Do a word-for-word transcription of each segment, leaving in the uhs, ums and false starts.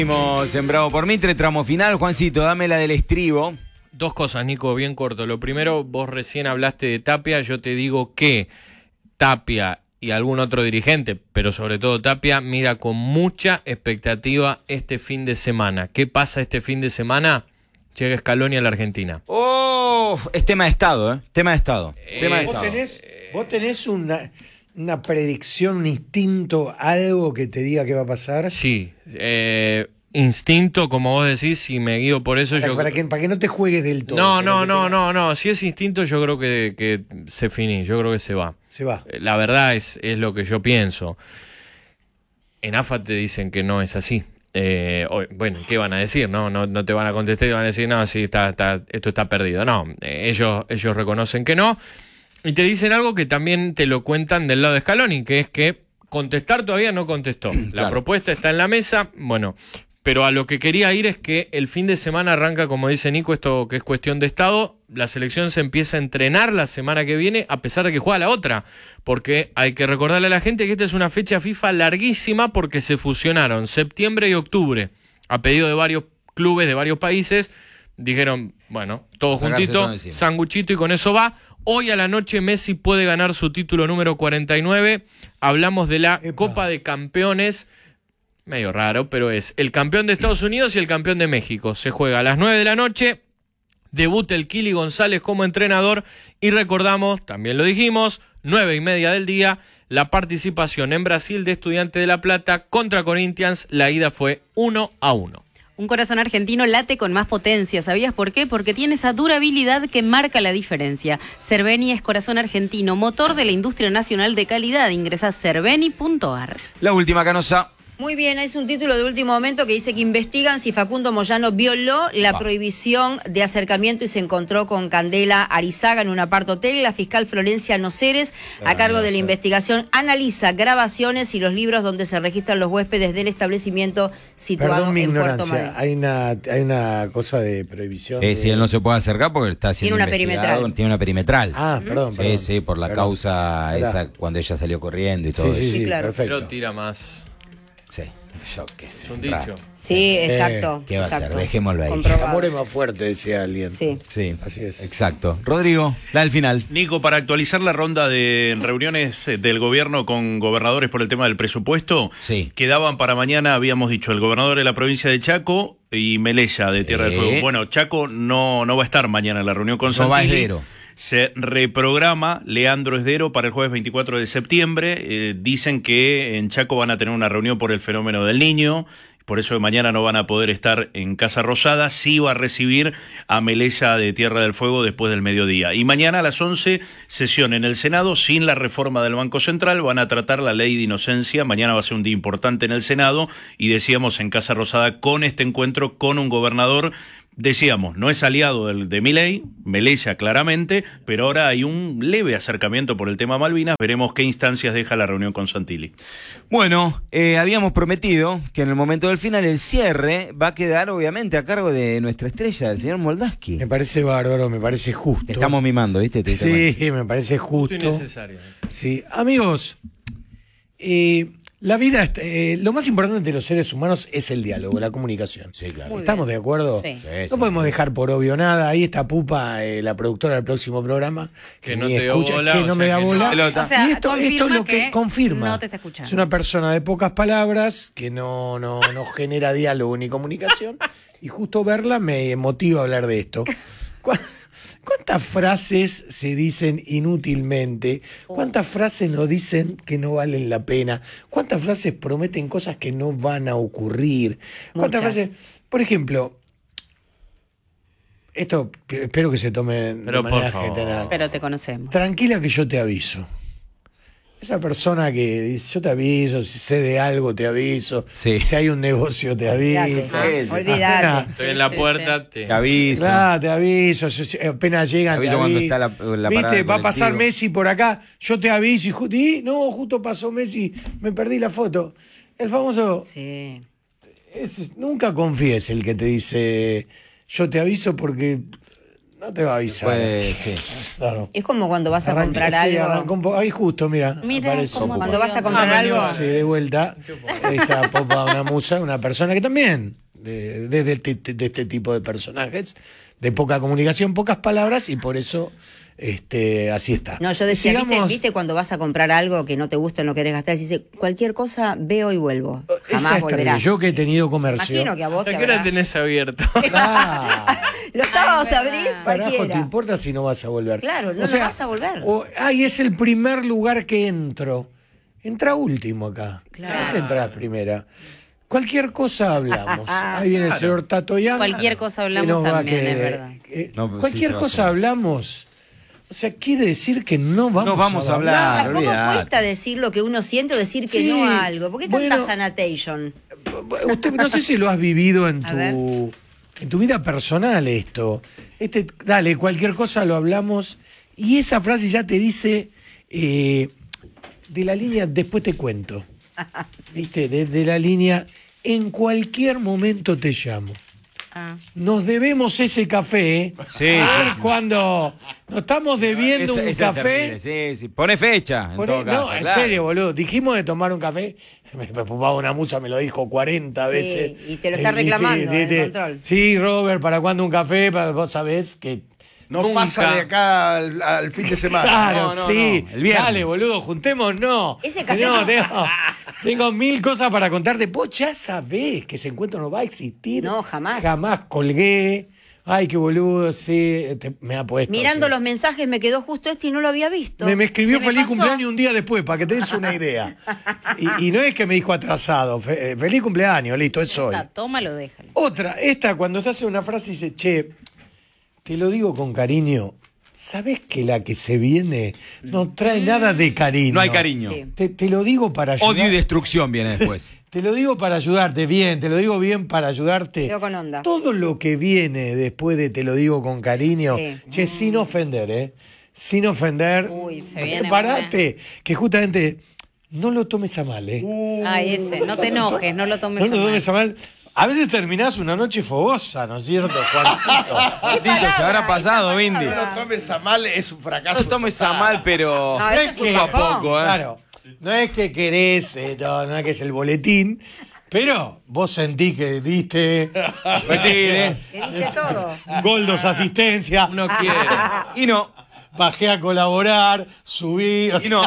Seguimos en Bravo por Mitre, tramo final. Juancito, dame la del estribo. Dos cosas, Nico, bien corto. Lo primero, vos recién hablaste de Tapia. Yo te digo que Tapia y algún otro dirigente, pero sobre todo Tapia, mira con mucha expectativa este fin de semana. ¿Qué pasa este fin de semana? Llega Scaloni a la Argentina. ¡Oh! Es tema de Estado, ¿eh? Tema de Estado. Eh, tema de ¿Vos Estado. tenés, vos tenés una, una predicción, un instinto, algo que te diga qué va a pasar? Sí, eh, instinto, como vos decís, si me guío por eso, Para, yo... para, que, para que no te juegues del todo. No, que no, te no, tenga- no, no. Si es instinto, yo creo que, que se finí, yo creo que se va. Se va. La verdad es, es lo que yo pienso. En A F A te dicen que no es así. Eh, bueno, ¿qué van a decir? No, no, no te van a contestar y van a decir, no, sí, está, está, esto está perdido. No, eh, ellos, ellos reconocen que no. Y te dicen algo que también te lo cuentan del lado de Scaloni, que es que contestar todavía no contestó. La Claro. propuesta está en la mesa, bueno, pero a lo que quería ir es que el fin de semana arranca, como dice Nico, esto que es cuestión de Estado. La selección se empieza a entrenar la semana que viene, a pesar de que juega la otra, porque hay que recordarle a la gente que esta es una fecha FIFA larguísima porque se fusionaron septiembre y octubre a pedido de varios clubes de varios países. Dijeron, bueno, todo Sacarse juntito, todo encima. sanguchito, y con eso va. Hoy a la noche Messi puede ganar su título número cuarenta y nueve. Hablamos de la Epa. Copa de Campeones. Medio raro, pero es el campeón de Estados Unidos y el campeón de México. Se juega a las nueve de la noche. Debuta el Kili González como entrenador. Y recordamos, también lo dijimos, nueve y media del día, la participación en Brasil de Estudiantes de La Plata contra Corinthians. La ida fue uno a uno. Un corazón argentino late con más potencia. ¿Sabías por qué? Porque tiene esa durabilidad que marca la diferencia. Cerveni es corazón argentino, motor de la industria nacional de calidad. Ingresa a cerveni punto ar. La última, Canosa. Muy bien, es un título de último momento que dice que investigan si Facundo Moyano violó la Ah. prohibición de acercamiento y se encontró con Candela Arizaga en un aparto hotel. La fiscal Florencia Noceres, a Ah, cargo no de la sé. investigación, analiza grabaciones y los libros donde se registran los huéspedes del establecimiento situado Perdón mi en Puerto ignorancia. Madryn. Hay una, hay una cosa de prohibición. Eh, de- si él no se puede acercar porque está siendo Tiene una investigado, perimetral. Tiene una perimetral. Ah, perdón, Sí, perdón. sí, por la Perdón. causa Mirá. esa cuando ella salió corriendo y todo Sí, sí, eso. sí, Sí, claro. perfecto. Pero tira más. Sí, yo qué sé. Es un Ra- dicho. Sí, exacto. ¿Qué va a hacer? exacto. Dejémoslo ahí. El Comprobado. amor es más fuerte, decía alguien. Sí. Sí, Así es. exacto. Rodrigo, la del final. Nico, para actualizar la ronda de reuniones eh, del gobierno con gobernadores por el tema del presupuesto, Sí. quedaban para mañana, habíamos dicho, el gobernador de la provincia de Chaco y Melella de Tierra del Eh. Fuego. Bueno, Chaco no, no va a estar mañana en la reunión con No va Santilli. Esdero. Se reprograma Leandro Esdero para el jueves veinticuatro de septiembre. Eh, dicen que en Chaco van a tener una reunión por el fenómeno del Niño. Por eso mañana no van a poder estar en Casa Rosada. Sí va a recibir a Melella de Tierra del Fuego después del mediodía. Y mañana a las once, sesión en el Senado sin la reforma del Banco Central. Van a tratar la ley de inocencia. Mañana va a ser un día importante en el Senado. Y decíamos en Casa Rosada con este encuentro con un gobernador. Decíamos, no es aliado del, de Milei, Melella claramente, pero ahora hay un leve acercamiento por el tema Malvinas. Veremos qué instancias deja la reunión con Santilli. Bueno, eh, habíamos prometido que en el momento del final el cierre va a quedar obviamente a cargo de nuestra estrella, el señor Moldaski. Me parece bárbaro, me parece justo. Te estamos mimando, ¿viste? Te- te- Sí, me parece justo. Justo y necesario. Sí, amigos, eh, la vida, est- eh, lo más importante de los seres humanos es el diálogo, la comunicación. Sí, claro. Muy ¿Estamos bien. de acuerdo? Sí. Sí, No sí. podemos dejar por obvio nada. Ahí está Pupa, eh, la productora del próximo programa, Que no ni te dio escucha, bola, que o no sea me da que no. bola. Pelota. O sea, y esto, esto es confirma lo que, que confirma. no te está escuchando. Es una persona de pocas palabras que no, no, no genera diálogo ni comunicación. Y justo verla me motiva a hablar de esto. ¿Cuá- ¿Cuántas frases se dicen inútilmente? ¿Cuántas frases nos dicen que no valen la pena? ¿Cuántas frases prometen cosas que no van a ocurrir? ¿Cuántas Muchas. frases? Por ejemplo, esto que- espero que se tome Pero de por manera favor. general. Pero te conocemos. Tranquila que yo te aviso. Esa persona que dice, yo te aviso, si sé de algo te aviso, Sí. si hay un negocio te Olvídate, aviso. ah, sí. olvídate. Estoy en la Sí, puerta, te... Te aviso. Claro, te aviso, si- si apenas llegan. Te aviso te cuando avi- está la- la parada Viste, del va a pasar colectivo. Messi por acá, yo te aviso y, ju- y no, justo pasó Messi, me perdí la foto. El famoso, Sí. es- nunca confíes el que te dice, yo te aviso porque No te va a avisar. Pues, sí. Claro. Es como cuando vas a Arranca- comprar sí, algo. arrancó un poco- ahí justo, mira. Mira aparece. cómo Cuando vas a comprar Ah, algo. Sí, de vuelta. Ahí está Popa, una musa, una persona que también, de, de, de este, de este tipo de personajes, de poca comunicación, pocas palabras, y por eso este, así está. No, yo decía, ¿viste, Sigamos- ¿viste cuando vas a comprar algo que no te gusta, no querés gastar? Dice, cualquier cosa veo y vuelvo. Esa Jamás es terrible. volverás. Yo que he tenido comercio. Imagino que a vos ¿A te qué hora habrá- tenés abierto? Claro. Los sábados Ay, abrís, verdad. Carajo, ¿te cualquiera. importa si no vas a volver? Claro, no, no vas a volver. O, ay, es el primer lugar que entro. Entra último acá. Claro. ¿Por qué entras primera? Cualquier cosa hablamos. Ahí viene el señor Tato Yang. Cualquier cosa que hablamos nos va a también, que- es verdad. que- No, pues sí cualquier se va a cosa hacer. hablamos. O sea, quiere decir que no vamos, No vamos a hablar. Ah, ¿Cómo olvidate. cuesta decir lo que uno siente o decir que Sí, no a algo? ¿Por qué tanta bueno. sanitation? Usted, no sé si lo has vivido en A ver. tu, en tu vida personal esto. Este, dale, cualquier cosa lo hablamos. Y esa frase ya te dice eh, de la línea, después te cuento. ¿Viste? Desde la línea, en cualquier momento te llamo. Ah. Nos debemos ese café. ¿eh? Sí, A sí, ver sí. cuando nos estamos debiendo Esa- un esa es café. terrible, Sí, sí. Pone fecha. En Poné- todo caso, no, en claro. serio, boludo. Dijimos de tomar un café. Me preocupaba una musa, me lo dijo cuarenta Sí, veces. y te lo está Eh, reclamando, el te- control. Sí, Robert, ¿para cuándo un café? Para- Vos sabés que. No nunca- pasa de acá al, al fin de semana. Claro, No, no, sí. no, el viernes. Dale, boludo, juntemos, no. Ese café No, es- tengo, tengo mil cosas para contarte. Vos ya sabés que ese encuentro no va a existir. No, jamás. Jamás colgué. Ay, qué boludo, sí. te- me ha puesto. Mirando así. los mensajes me quedó justo este y no lo había visto. Me, me escribió Se feliz pasó. cumpleaños un día después, para que te des una idea. Y, y no es que me dijo atrasado. Fe- eh, feliz cumpleaños, listo, es hoy. Ah, tómalo, déjalo. Otra, esta, cuando estás en una frase y dice, che, te lo digo con cariño, ¿sabés que la que se viene no trae nada de cariño? No hay cariño. Sí. Te, te lo digo para ayudar. Odio y destrucción viene después. Te lo digo para ayudarte, bien, te lo digo bien para ayudarte. Pero con onda. Todo lo que viene después de te lo digo con cariño, Sí. che, sin ofender, ¿eh? Sin ofender. Uy, se viene Preparate, que justamente no lo tomes a mal, ¿eh? Ay, ese, no te enojes, no lo tomes No a lo mal. tomes a mal. A veces terminás una noche fogosa, ¿no es cierto, Juancito? Tito, se habrá pasado, esa Vindy. palabra. No lo tomes a mal, es un No fracaso. lo tomes a mal, pero No, eso es un poco a bajón. poco, ¿eh? Claro, no es que querés, eh, no, no es que es el boletín, pero vos sentís que diste Retire. Que diste todo. gol, dos asistencias, Uno quiere. Y no, bajé a colaborar, subí, o y sea, no.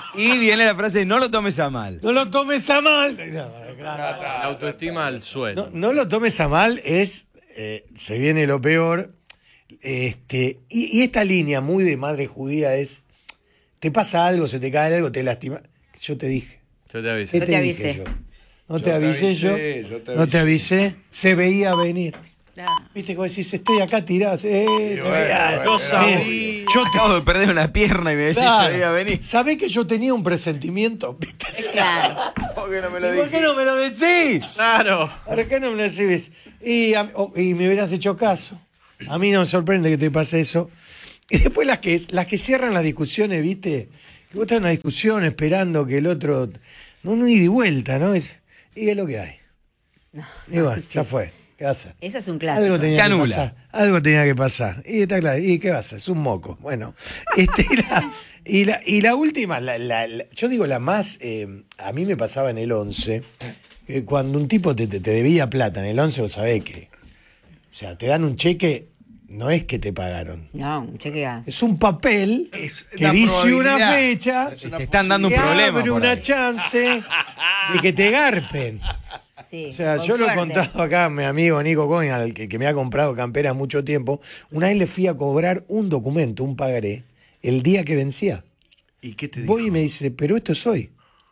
Y viene la frase, no lo tomes a mal. no lo tomes a mal. No, claro. La autoestima al suelo. No, no lo tomes a mal, es, eh, se viene lo peor. Este, y, y esta línea muy de madre judía es, te pasa algo, se te cae algo, te lastima. Yo te dije. Yo te aviso. ¿Qué Yo te te dije avisé. yo? No Yo te te avisé avisé, yo. yo te No te avisé. avisé. Se veía venir. Ah. Viste, como decís, estoy acá tirado. Eh, se bueno, veía. bueno, No sabía. bueno. Yo te Acabo de perder una pierna y me decís Claro. se veía venir. ¿Sabés que yo tenía un presentimiento? ¿Viste? Claro. ¿Por qué no me ¿Y lo ¿Por qué dijiste? no me lo decís? Claro. ¿Por qué no me lo decís? Y, a- o- y me hubieras hecho caso. A mí no me sorprende que te pase eso. Y después las que, las que cierran las discusiones, ¿viste? Que vos estás en una discusión esperando que el otro... No, no, ida y vuelta, ¿no? Es, y es lo que hay. Y bueno, ya fue. ¿Qué va a hacer? Ese es un clásico. Algo tenía Que que anula. pasar. Algo tenía que pasar. Y está claro. ¿Y qué va a hacer? Es un moco. Bueno. Este, y, la, y, la, y la última, la, la- la- yo digo la más, eh, a mí me pasaba en el once, que cuando un tipo te, te, te debía plata en el once, vos sabés que, o sea, te dan un cheque, no es que te pagaron. No, un cheque gas. Es un papel Es que la dice una probabilidad. fecha, Es una Te están dando un que problema. abre por una ahí. chance de que te garpen. Sí, O sea, con yo lo he suerte. contado acá a mi amigo Nico Cohen, al que, que me ha comprado camperas mucho tiempo. Una vez le fui a cobrar un documento, un pagaré, el día que vencía. ¿Y qué te dijo? Voy y me dice, pero esto es hoy.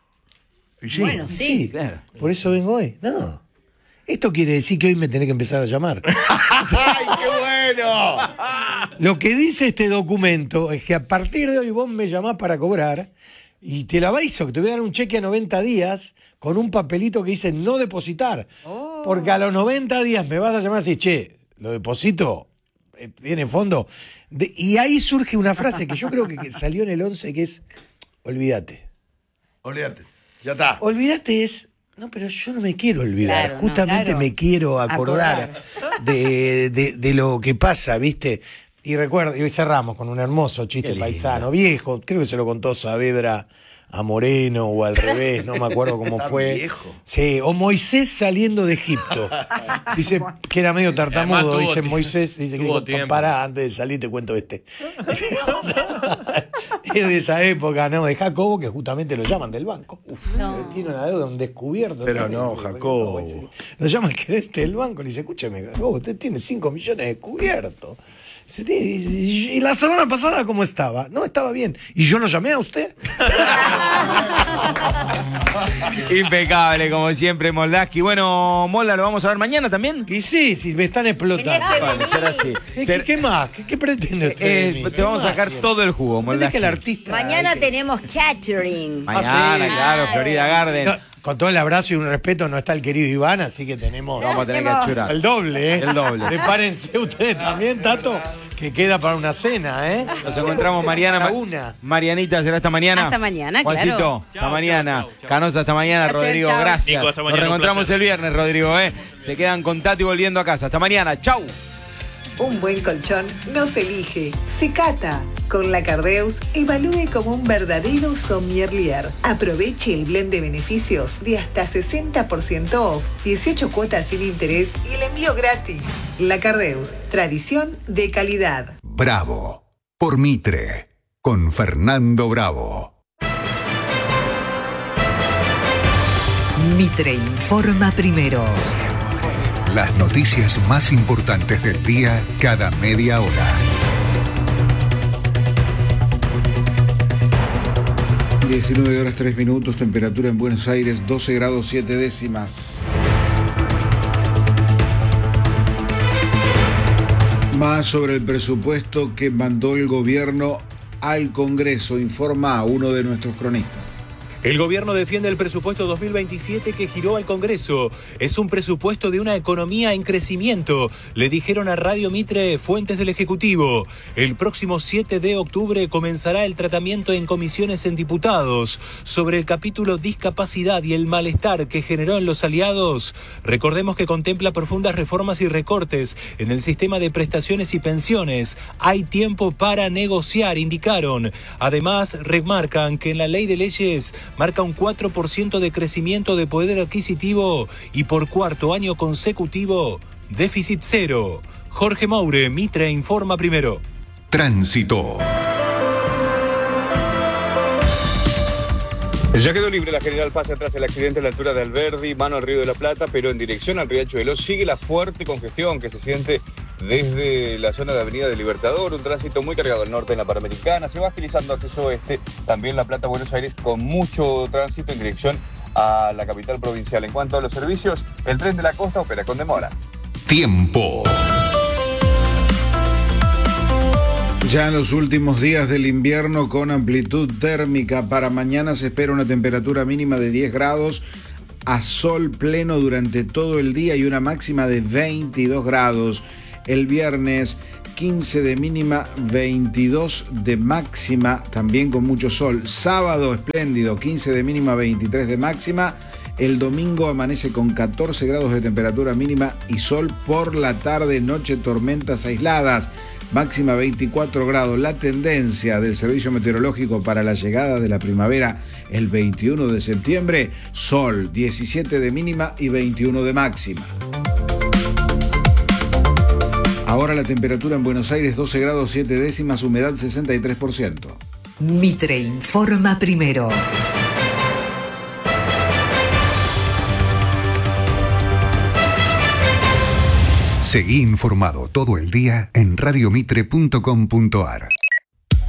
Y sí. Bueno, sí. Claro. Por eso vengo hoy. No. Esto quiere decir que hoy me tenés que empezar a llamar. ¡Ay, qué bueno! Lo que dice este documento es que a partir de hoy vos me llamás para cobrar y te la aviso que te voy a dar un cheque a noventa días con un papelito que dice no depositar. Porque a los noventa días me vas a llamar y decir, che, lo deposito, eh, tiene fondo. De- y ahí surge una frase que yo creo que, que salió en el once que es, olvídate. Olvídate. Ya está. Olvídate es, no, pero yo no me quiero olvidar, Claro, no, justamente claro. me quiero acordar, Acordar. De, de- de lo que pasa, ¿viste? Y recuerdo, y cerramos con un hermoso chiste paisano, viejo, creo que se lo contó Saavedra a Moreno o al revés, no me acuerdo cómo fue. Viejo. Sí, o Moisés saliendo de Egipto. Dice que era medio tartamudo, Además, tuvo dice tie- Moisés, dice que tuvo dijo, tiempo. pará, antes de salir te cuento este. Es de esa época, ¿no? De Jacobo, que justamente lo llaman del banco. Uf, No. tiene una deuda, un descubierto. Pero no, Jacobo. Lo llama el gerente del banco y le dice, escúcheme, Jacobo, usted tiene cinco millones descubiertos. Dice, "Sí, ¿y la semana pasada cómo estaba? No, estaba bien. ¿Y yo lo llamé a usted? Impecable, como siempre, Moldaski. Bueno, Mola, ¿lo vamos a ver mañana también? Y sí, si me están explotando. Bueno, será así. ¿Qué, Ser- qué más? ¿Qué, qué pretende usted? eh, de mí? te vamos a ¿Qué sacar más? todo el jugo, ¿Entendés Moldaski. que el artista? Mañana hay que- tenemos catering. Mañana, Ah, sí. claro, Florida Garden. No, con todo el abrazo y un respeto, no está el querido Iván, así que tenemos Vamos a tener que achurar. el doble, ¿eh? El doble. Prepárense ustedes también, Tato, que queda para una cena, ¿eh? Nos encontramos Mariana. Para Ma- una. Marianita, ¿será hasta mañana? Hasta mañana, Juancito, claro. hasta Chao, mañana. chao, chao. Canosa, hasta mañana. Placer, Rodrigo, chao. gracias. Nico, hasta mañana, Nos un reencontramos placer. el viernes, Rodrigo, ¿eh? Se quedan con Tati volviendo a casa. Hasta mañana. Chau. Un buen colchón no se elige, se cata. Con la Cardeus, evalúe como un verdadero sommelier. Aproveche el blend de beneficios de hasta sesenta por ciento off, dieciocho cuotas sin interés y el envío gratis. La Cardeus, tradición de calidad. Bravo, por Mitre, con Fernando Bravo. Mitre informa primero. Las noticias más importantes del día cada media hora. diecinueve horas tres minutos, temperatura en Buenos Aires doce grados siete décimas. Más sobre el presupuesto que mandó el gobierno al Congreso, informa uno de nuestros cronistas. El gobierno defiende el presupuesto dos mil veintisiete que giró al Congreso. Es un presupuesto de una economía en crecimiento, le dijeron a Radio Mitre fuentes del Ejecutivo. El próximo siete de octubre comenzará el tratamiento en comisiones en diputados sobre el capítulo discapacidad y el malestar que generó en los aliados. Recordemos que contempla profundas reformas y recortes en el sistema de prestaciones y pensiones. Hay tiempo para negociar, indicaron. Además, remarcan que en la ley de leyes marca un cuatro por ciento de crecimiento de poder adquisitivo y por cuarto año consecutivo, déficit cero. Jorge Moure, Mitre informa primero. Tránsito. Ya quedó libre la General Paz tras el accidente a la altura de Alberdi, mano al Río de la Plata, pero en dirección al Riachuelo sigue la fuerte congestión que se siente desde la zona de Avenida del Libertador, un tránsito muy cargado al norte en la Panamericana, se va agilizando acceso oeste, también La Plata, Buenos Aires, con mucho tránsito en dirección a la capital provincial. En cuanto a los servicios, el tren de la costa opera con demora. Tiempo. Ya en los últimos días del invierno con amplitud térmica, para mañana se espera una temperatura mínima de diez grados a sol pleno durante todo el día y una máxima de veintidós grados. El viernes quince de mínima, veintidós de máxima, también con mucho sol. Sábado espléndido, quince de mínima, veintitrés de máxima. El domingo amanece con catorce grados de temperatura mínima y sol por la tarde, noche tormentas aisladas. Máxima veinticuatro grados. La tendencia del Servicio Meteorológico para la llegada de la primavera el veintiuno de septiembre, sol, diecisiete de mínima y veintiuno de máxima. Ahora la temperatura en Buenos Aires doce grados siete décimas, humedad sesenta y tres por ciento. Mitre informa primero. Seguí informado todo el día en radiomitre punto com punto ar.